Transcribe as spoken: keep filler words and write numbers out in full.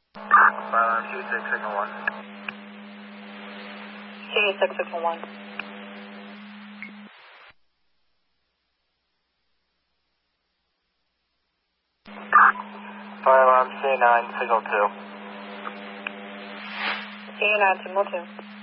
Fire alarm C six signal one. C six signal one. Fire alarm C nine signal two. C nine signal two.